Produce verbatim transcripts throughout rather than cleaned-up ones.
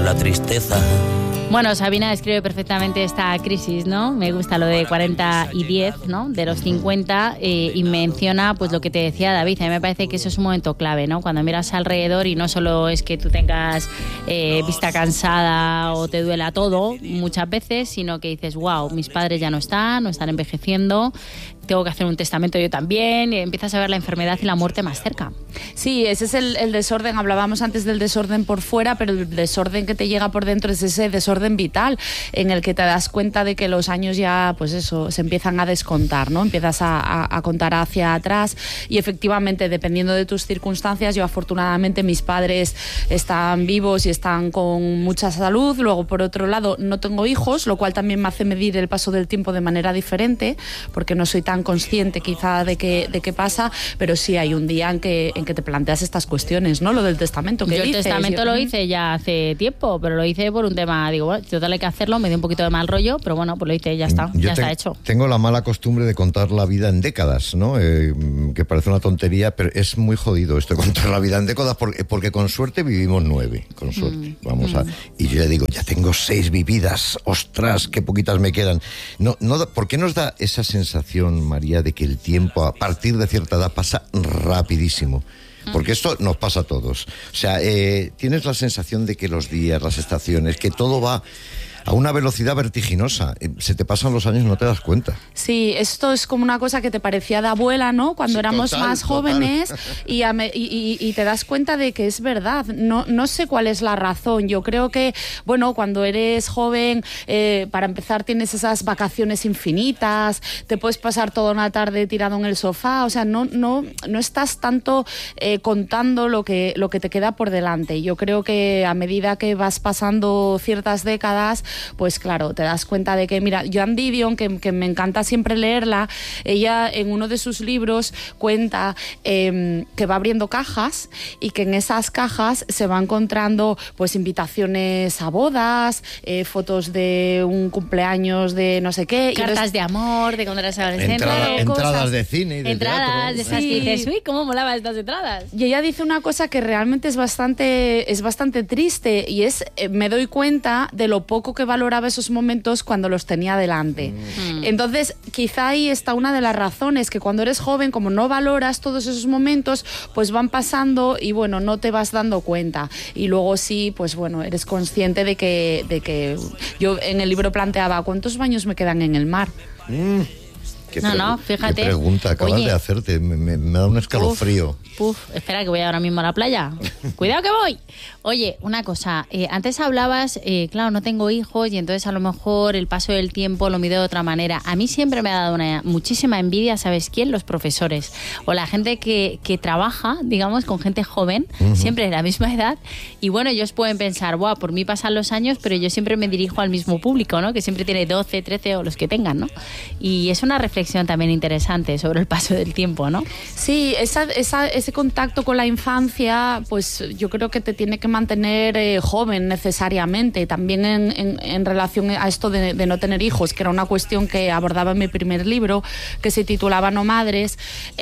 la tristeza. Bueno, Sabina describe perfectamente esta crisis, ¿no? Me gusta lo de cuarenta y diez, ¿no? De los cincuenta, eh, y menciona pues lo que te decía David. A mí me parece que eso es un momento clave, ¿no? Cuando miras alrededor y no solo es que tú tengas eh, vista cansada o te duela todo muchas veces, sino que dices, wow, mis padres ya no están, no están envejeciendo, tengo que hacer un testamento yo también, y empiezas a ver la enfermedad y la muerte más cerca. Sí, ese es el, el desorden. Hablábamos antes del desorden por fuera, pero el desorden que te llega por dentro es ese desorden vital en el que te das cuenta de que los años ya, pues eso, se empiezan a descontar, ¿no? Empiezas a, a, a contar hacia atrás y efectivamente, dependiendo de tus circunstancias, yo afortunadamente mis padres están vivos y están con mucha salud. Luego, por otro lado, no tengo hijos, lo cual también me hace medir el paso del tiempo de manera diferente, porque no soy tan consciente quizá de qué de qué pasa, pero sí hay un día en que en que te planteas estas cuestiones, ¿no? Lo del testamento que yo dices. el testamento yo... lo hice ya hace tiempo, pero lo hice por un tema, digo, bueno, total hay que hacerlo, me dio un poquito de mal rollo, pero bueno, pues lo hice y ya está, yo ya te, está hecho. Tengo la mala costumbre de contar la vida en décadas, ¿no? Eh, que parece una tontería, pero es muy jodido esto de contar la vida en décadas, porque, porque con suerte vivimos nueve, con suerte, mm. vamos mm. a... Y yo le digo, ya tengo seis vividas, ostras, qué poquitas me quedan. No, no, ¿por qué nos da esa sensación, María, de que el tiempo a partir de cierta edad pasa rapidísimo? Porque esto nos pasa a todos. O sea, eh, tienes la sensación de que los días, las estaciones, que todo va a una velocidad vertiginosa. Se te pasan los años y no te das cuenta. Sí, esto es como una cosa que te parecía de abuela, ¿no? Cuando sí, éramos total, más jóvenes y, a me, y, y, y te das cuenta de que es verdad. No, no sé cuál es la razón. Yo creo que, bueno, cuando eres joven, eh, para empezar tienes esas vacaciones infinitas, te puedes pasar toda una tarde tirado en el sofá, o sea, no, no, no estás tanto eh, contando lo que, lo que te queda por delante. Yo creo que a medida que vas pasando ciertas décadas, pues claro, te das cuenta de que, mira, Joan Didion, que, que me encanta siempre leerla, ella en uno de sus libros cuenta eh, que va abriendo cajas y que en esas cajas se va encontrando pues invitaciones a bodas, eh, fotos de un cumpleaños de no sé qué. Cartas y de amor, de cuando eras adolescente. Entrada, claro, entradas cosas, de cine y de entradas teatro. de esas sí. que dices, uy, cómo molaban estas entradas. Y ella dice una cosa que realmente es bastante, es bastante triste, y es, eh, me doy cuenta de lo poco que valoraba esos momentos cuando los tenía delante. Mm. Entonces, quizá ahí está una de las razones, que cuando eres joven, como no valoras todos esos momentos, pues van pasando y bueno, no te vas dando cuenta. Y luego sí, pues bueno, eres consciente de que, de que yo en el libro planteaba, ¿cuántos baños me quedan en el mar? Mm. ¿Qué no, no, fíjate. Qué pregunta acabas Oye, de hacerte, me, me, me da un escalofrío. Uf, uf, espera que voy ahora mismo a la playa. Cuidado que voy. Oye, una cosa, eh, antes hablabas, eh, claro, no tengo hijos y entonces a lo mejor el paso del tiempo lo mido de otra manera. A mí siempre me ha dado una muchísima envidia, ¿sabes quién? Los profesores o la gente que, que trabaja, digamos, con gente joven, uh-huh. siempre de la misma edad, y bueno, ellos pueden pensar, buah, por mí pasan los años, pero yo siempre me dirijo al mismo público, ¿no? Que siempre tiene doce, trece o los que tengan, ¿no? Y es una reflexión también interesante sobre el paso del tiempo, ¿no? Sí, esa, esa, ese contacto con la infancia, pues yo creo que te tiene que mantener eh, joven necesariamente. También en, en, en relación a esto de, de no tener hijos, que era una cuestión que abordaba en mi primer libro, que se titulaba No Madres,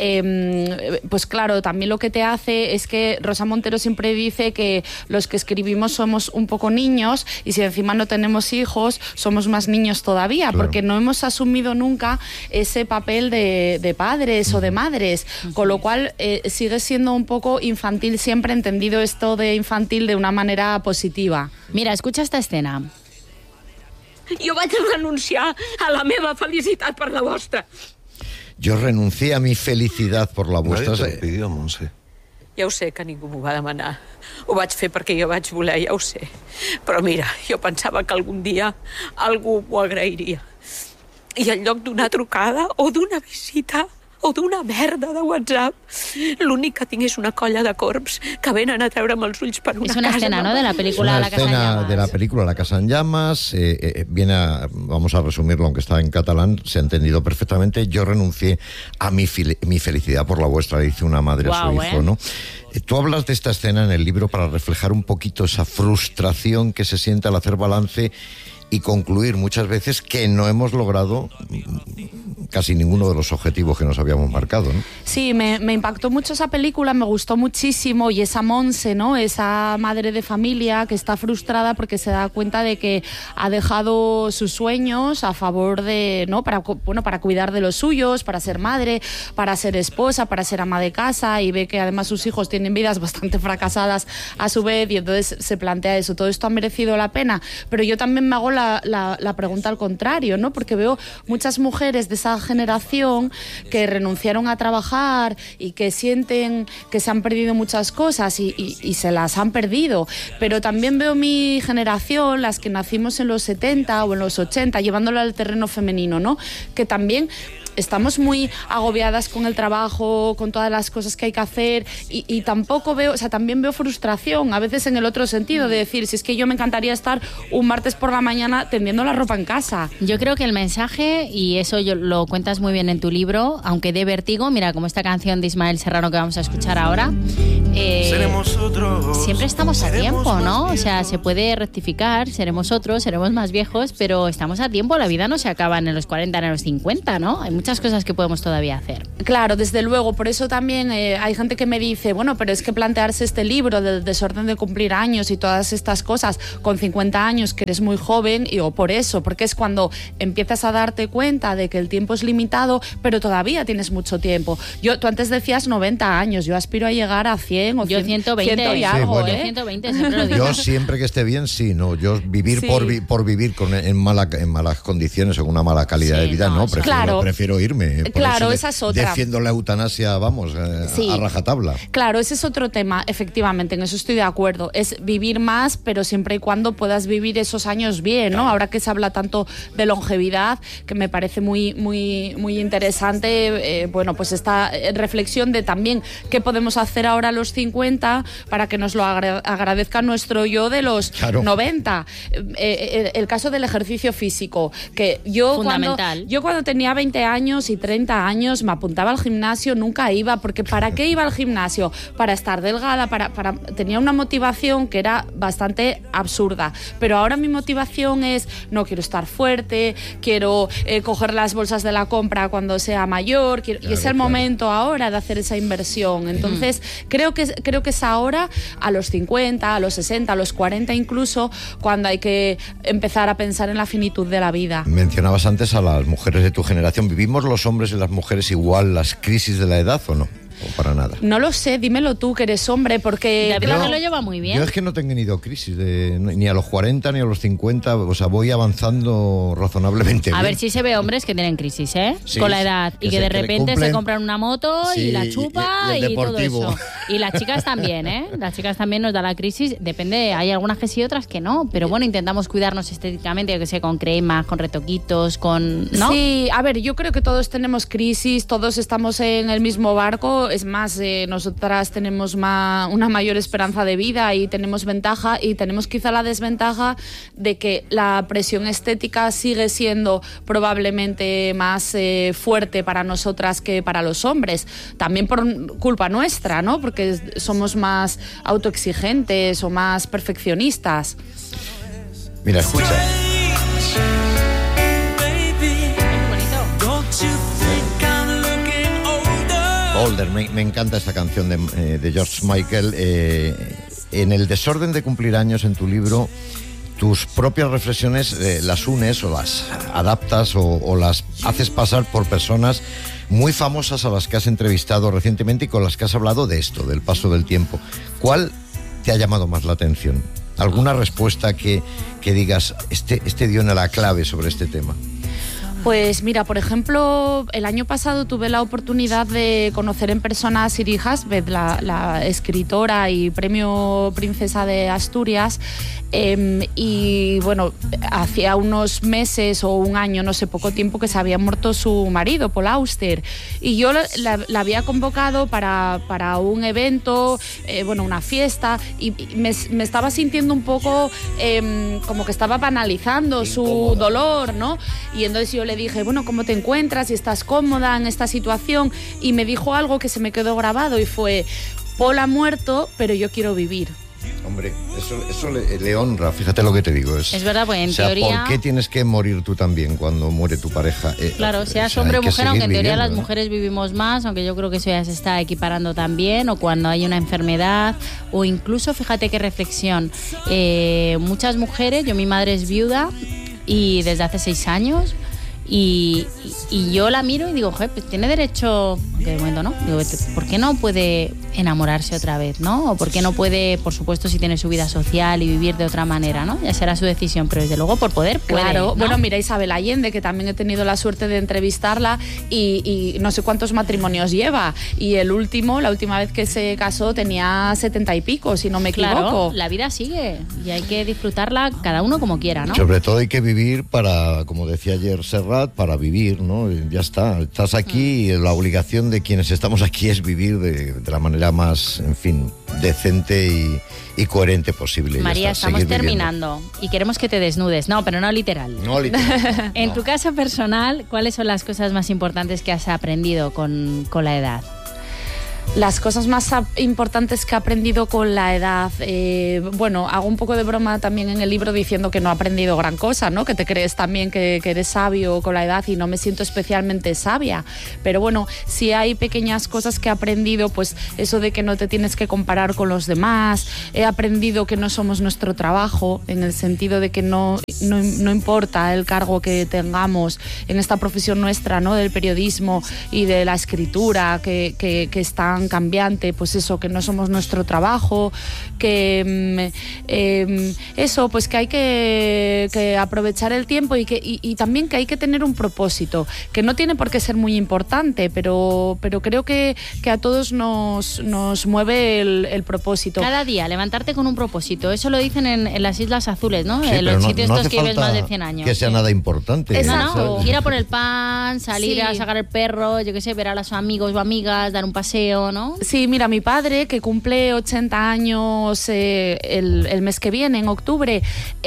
eh, pues claro, también lo que te hace es que Rosa Montero siempre dice que los que escribimos somos un poco niños, y si encima no tenemos hijos, somos más niños todavía, claro. porque no hemos asumido nunca ese papel de, de padres o de madres, con lo cual eh, sigue siendo un poco infantil, siempre entendido esto de infantil de una manera positiva. Mira, escucha esta escena. Jo vaig renunciar a la meva felicitat per la vostra. Yo renuncié a mi felicidad por la vuestra. Nadie te lo pidió, Montse. Ja ho sé que ningú m'ho va demanar. Ho vaig fer perquè jo vaig voler, ja ho sé. Però mira, jo pensava que algun dia algú m'ho agrairia. I en lloc d'una trucada o d'una visita o d'una merda de WhatsApp, l'únic que tinc és una colla de corbs que venen a treure'm els ulls per una casa. Es una escena, ¿no?, de la película La Casa en Llamas. De la película La Casa en Llamas, eh, eh, viene a, vamos a resumirlo, aunque está en catalán, se ha entendido perfectamente. Yo renuncié a mi, fili- mi felicidad por la vuestra, dice una madre wow, a su hijo, ¿eh? ¿no? Tú hablas de esta escena en el libro para reflejar un poquito esa frustración que se siente al hacer balance y concluir muchas veces que no hemos logrado casi ninguno de los objetivos que nos habíamos marcado, ¿no? Sí, me, me impactó mucho esa película, me gustó muchísimo, y esa Monse, ¿no? Esa madre de familia que está frustrada porque se da cuenta de que ha dejado sus sueños a favor de, ¿no? Para, bueno, para cuidar de los suyos, para ser madre, para ser esposa, para ser ama de casa, y ve que además sus hijos tienen vidas bastante fracasadas a su vez, y entonces se plantea eso. ¿Todo esto ha merecido la pena? Pero yo también me hago la, la, la pregunta al contrario, ¿no? Porque veo muchas mujeres de esa generación que renunciaron a trabajar y que sienten que se han perdido muchas cosas y, y, y se las han perdido, pero también veo mi generación, las que nacimos en los setenta o en los ochenta, llevándolo al terreno femenino, ¿no? Que también estamos muy agobiadas con el trabajo, con todas las cosas que hay que hacer, y, y tampoco veo, o sea, también veo frustración, a veces en el otro sentido, de decir, si es que yo me encantaría estar un martes por la mañana tendiendo la ropa en casa. Yo creo que el mensaje, y eso yo, lo cuentas muy bien en tu libro, aunque dé vértigo, mira, como esta canción de Ismael Serrano que vamos a escuchar ahora, eh, seremos otros, siempre estamos a tiempo, ¿no? O sea, se puede rectificar, seremos otros, seremos más viejos, pero estamos a tiempo, la vida no se acaba en los cuarenta, en los cincuenta, ¿no? Hay muchas cosas que podemos todavía hacer. Claro, desde luego, por eso también eh, hay gente que me dice, bueno, pero es que plantearse este libro del desorden de cumplir años y todas estas cosas con cincuenta años, que eres muy joven, y o por eso, porque es cuando empiezas a darte cuenta de que el tiempo es limitado, pero todavía tienes mucho tiempo. Yo, tú antes decías noventa años, yo aspiro a llegar a cien o yo ciento veinte, ciento y algo, sí, bueno. ¿eh? ciento veinte, siempre lo digo. Yo siempre que esté bien, sí, no, yo vivir Sí. por, vi, por vivir con, en, mala, en malas condiciones, en una mala calidad Sí, de vida, no, no, eso- prefiero, Claro. prefiero irme. Por Claro, eso de- esa es otra. Defiendo la eutanasia, vamos, eh, Sí. a rajatabla. Claro, ese es otro tema, efectivamente, en eso estoy de acuerdo. Es vivir más, pero siempre y cuando puedas vivir esos años bien, ¿no? Ahora que se habla tanto de longevidad, que me parece muy, muy, muy interesante, eh, bueno, pues esta reflexión de también qué podemos hacer ahora a los cincuenta para que nos lo agra- agradezca nuestro yo de los Claro. noventa. Eh, eh, el caso del ejercicio físico, que yo cuando, Fundamental. yo cuando tenía veinte años y treinta años me apuntaba al gimnasio, nunca iba, porque ¿para qué iba al gimnasio? Para estar delgada, para, para tenía una motivación que era bastante absurda, pero ahora mi motivación es, no, quiero estar fuerte, quiero eh, coger las bolsas de la compra cuando sea mayor, quiero, Claro, y es el claro. momento ahora de hacer esa inversión. Entonces, creo que, creo que es ahora, a los cincuenta, a los sesenta, a los cuarenta incluso, cuando hay que empezar a pensar en la finitud de la vida. Mencionabas antes a las mujeres de tu generación. ¿Vivimos los hombres y las mujeres igual las crisis de la edad o no? ¿O para nada? No lo sé, dímelo tú, que eres hombre, porque... David claro, que lo lleva muy bien. Yo es que no he tenido crisis de, ni a los cuarenta ni a los cincuenta, o sea, voy avanzando razonablemente A bien. ver, si se ve hombres que tienen crisis, ¿eh? Sí, con la edad. que Y que se- de que le repente cumplen. se compran una moto Sí, y la y- chupa y y, el todo deportivo. eso. Y las chicas también, ¿eh? Las chicas también nos da la crisis. Depende, hay algunas que sí, otras que no. Pero bueno, intentamos cuidarnos estéticamente, yo que sé, con cremas, con retoquitos, con... ¿no? Sí, a ver, yo creo que todos tenemos crisis, todos estamos en el mismo barco. Es más, eh, nosotras tenemos ma- una mayor esperanza de vida y tenemos ventaja, y tenemos quizá la desventaja de que la presión estética sigue siendo probablemente más eh, fuerte para nosotras que para los hombres. También por culpa nuestra, ¿no? Porque somos más autoexigentes o más perfeccionistas. Mira, escucha. Older, me, me encanta esta canción de, eh, de George Michael. Eh, en el desorden de cumplir años, en tu libro, tus propias reflexiones eh, las unes o las adaptas o, o las haces pasar por personas muy famosas a las que has entrevistado recientemente y con las que has hablado de esto, del paso del tiempo. ¿Cuál te ha llamado más la atención? ¿Alguna respuesta que, que digas, este, este dio la clave sobre este tema? Pues mira, por ejemplo, el año pasado tuve la oportunidad de conocer en persona a Siri Hasbeth, la, la escritora y premio Princesa de Asturias, eh, y bueno, hacía unos meses o un año, no sé, poco tiempo, que se había muerto su marido, Paul Auster, y yo la, la, la había convocado para, para un evento, eh, bueno, una fiesta, y me, me estaba sintiendo un poco eh, como que estaba banalizando su dolor, ¿no? Y entonces yo le dije, bueno, ¿cómo te encuentras? ¿Y estás cómoda en esta situación? Y me dijo algo que se me quedó grabado y fue, Paul ha muerto, pero yo quiero vivir. Hombre, eso, eso le, le honra, fíjate lo que te digo. Es, es verdad, pues en o sea, teoría... ¿por qué tienes que morir tú también cuando muere tu pareja? Eh, Claro, seas o sea, hombre o hay que mujer, aunque en seguir teoría viviendo, las ¿no? mujeres vivimos más, aunque yo creo que eso ya se está equiparando también, o cuando hay una enfermedad, o incluso, fíjate qué reflexión, eh, muchas mujeres, yo mi madre es viuda y desde hace seis años, y, y, y yo la miro y digo, joder, pues tiene derecho, que de momento no, digo, ¿por qué no puede enamorarse otra vez, no? O ¿por qué no puede, por supuesto, si tiene su vida social y vivir de otra manera, ¿no? Ya será su decisión, pero desde luego por poder puede, Claro, ¿no? bueno, mira Isabel Allende, que también he tenido la suerte de entrevistarla y, y no sé cuántos matrimonios lleva, y el último, la última vez que se casó tenía setenta y pico, si no me equivoco. Claro, la vida sigue y hay que disfrutarla cada uno como quiera, ¿no? Sobre todo hay que vivir para, como decía ayer Serrat, para vivir, ¿no? Ya está, estás aquí y la obligación de quienes estamos aquí es vivir de, de la manera más, en fin, decente y, y coherente posible. María, está, estamos seguir terminando y queremos que te desnudes. No, pero no literal. viviendo. No, literal. En No. tu caso personal, ¿cuáles son las cosas más importantes que has aprendido con, con la edad? Las cosas más importantes que he aprendido con la edad, eh, bueno, hago un poco de broma también en el libro diciendo que no he aprendido gran cosa, ¿no? Que te crees también que, que eres sabio con la edad y no me siento especialmente sabia. Pero bueno, si hay pequeñas cosas que he aprendido, pues eso de que no te tienes que comparar con los demás. He aprendido que no somos nuestro trabajo, en el sentido de que no, no, no importa el cargo que tengamos en esta profesión nuestra, ¿no? Del periodismo y de la escritura, que, que, que es tan cambiante, pues eso, que no somos nuestro trabajo, que eh, eso, pues que hay que, que aprovechar el tiempo y, que, y, y también que hay que tener un propósito, que no tiene por qué ser muy importante, pero, pero creo que, que a todos nos, nos mueve el, el propósito. Cada día, levantarte con un propósito. Eso lo dicen en, en las Islas Azules, ¿no? Sí, en pero los no- sitios no estos hace que vives falta más de cien años. que sea Sí. nada importante. Exacto. No, no, ir a por el pan, salir Sí. a sacar el perro, yo qué sé, ver a los amigos o amigas, dar un paseo, ¿no? Sí, mira, mi padre, que cumple ochenta años eh, el, el mes que viene, en octubre,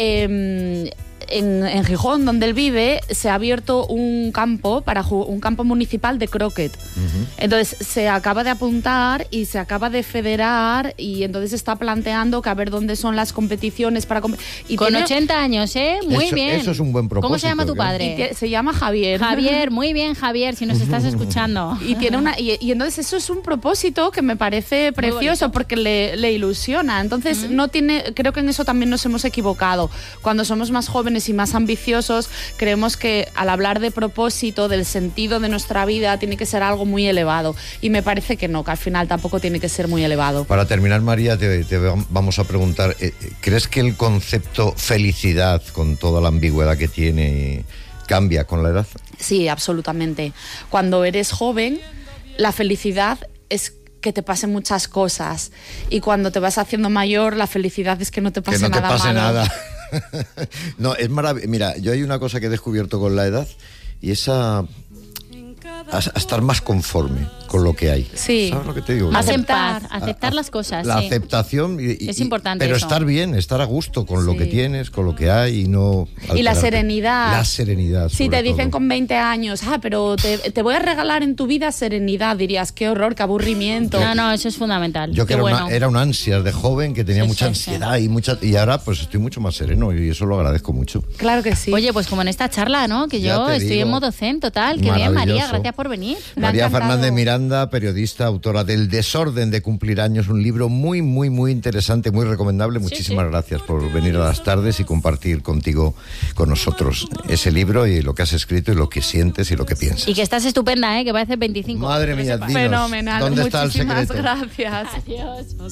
eh, en, en Gijón, donde él vive, se ha abierto un campo para ju- un campo municipal de croquet. Ujú. Entonces se acaba de apuntar y se acaba de federar y entonces está planteando que a ver dónde son las competiciones para comp- y Con tiene- ochenta años, ¿eh? Muy Eso- bien. eso es un buen ¿Cómo se llama tu propósito, y padre? tie- se llama Javier. Javier, muy bien, Javier, si nos estás escuchando. Y tiene una y, y entonces eso es un propósito que me parece precioso bonito. porque le, le ilusiona. Entonces no tiene, creo que en eso también nos hemos equivocado. Cuando somos más jóvenes y más ambiciosos, creemos que al hablar de propósito, del sentido de nuestra vida, tiene que ser algo muy elevado. Y me parece que no, que al final tampoco tiene que ser muy elevado. Para terminar, María, te, te vamos a preguntar, eh, ¿crees que el concepto felicidad, con toda la ambigüedad que tiene, cambia con la edad? Sí, absolutamente. Cuando eres joven, la felicidad es que te pasen muchas cosas, y cuando te vas haciendo mayor, la felicidad es que no te pase Que no te nada pase malo. nada. No, es maravilloso. Mira, yo hay una cosa que he descubierto con la edad y es a, a- a estar más conforme con lo que hay. Sí. ¿Sabes lo que te digo? Más Como- en paz, Aceptar. aceptar las cosas, La sí. aceptación y, y- Es importante pero eso. estar bien, estar a gusto con lo Sí. que tienes, con lo que hay y no Y la alterarte. serenidad. La serenidad. Si sobre te dicen todo. con veinte años, ah, pero te, te voy a regalar en tu vida serenidad, dirías, qué horror, qué aburrimiento. No, no, eso es fundamental. Yo que Qué era, bueno. una, era un ansias de joven que tenía Sí, mucha sí, sí. ansiedad y mucha y ahora pues estoy mucho más sereno y eso lo agradezco mucho. Claro que sí. Oye, pues como en esta charla, ¿no? Que Ya yo te estoy digo. en modo zen total. Qué bien, María, Maravilloso. gracias por venir. Me ha María encantado. Fernández Miranda, periodista, autora del Desorden de cumplir años, un libro muy, muy, muy interesante, muy recomendable. Muchísimas sí. gracias por venir a las tardes y compartir contigo, con nosotros, ese libro y lo que has escrito y lo que sientes y lo que piensas. Y que estás estupenda, ¿eh? Que parece veinticinco. Madre que lo mía, sepas. dinos, Fenomenal. ¿dónde está el Muchísimas secreto? gracias. Adiós.